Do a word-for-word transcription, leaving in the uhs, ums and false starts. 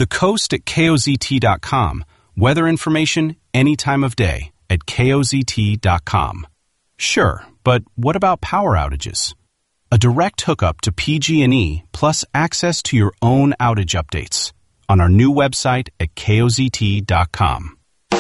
The Coast at K O Z T dot com. Weather information any time of day at K O Z T dot com. Sure, but what about power outages? A direct hookup to P G and E plus access to your own outage updates on our new website at K O Z T dot com.